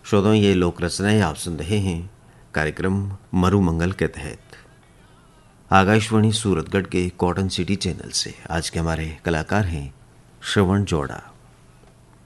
श्रोताओं, ये लोक रचनाएं आप सुन रहे हैं कार्यक्रम मरुमंगल के तहत आकाशवाणी सूरतगढ़ के कॉटन सिटी चैनल से। आज के हमारे कलाकार हैं श्रवण जोड़ा।